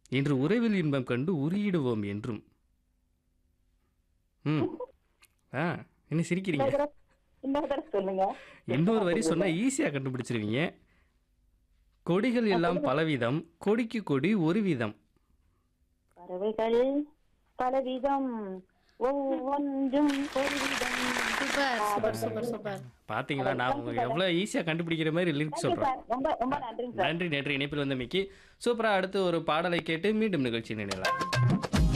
இன்று உறவில் இன்பம் கண்டு உருகிடுவோம் என்றும். ம். ஆ என்ன சிரிக்கிறீங்க? இன்னொரு தடவை இன்னொரு தடவை சொல்லுங்க. இன்னொரு சத்தமா வரி சொல்லுங்க. சொன்னா ஈஸியா கண்டுபிடிச்சிருவீங்க. கொடிகள் எல்லாம் சொல்லுங்க. பலவிதம், கொடிக்கு கொடி ஒரு விதம். பறவைகள் பலவிதம், ஒவ்வொன்றும் ஒரு விதம். சூப்பர் சூப்பர் பாடல்கள். Super super. பாத்தீங்களா? நான் தேங்க்யூ உங்களுக்கு சார். எவ்வளோ ஈஸியா கண்டுபிடிக்கிற மாதிரி லிரிக்ஸ் தேங்க்யூ சொல்றேன். சார். ரொம்ப ரொம்ப நன்றிங்க சார். நன்றி நன்றி இணைப்பில் வந்தமைக்கு. சூப்பரா அடுத்து ஒரு பாடலை கேட்டு மீண்டும் நிகழ்ச்சி நினைக்கலாம்.